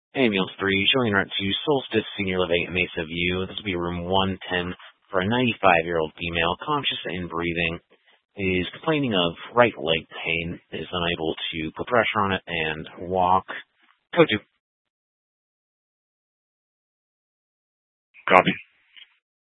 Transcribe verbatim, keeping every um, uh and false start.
Ambulance three, showing route to Solstice Senior Living at Mesa View. This will be room one ten for a ninety-five-year-old female, conscious and breathing, is complaining of right leg pain, is unable to put pressure on it and walk. Code two. Copy.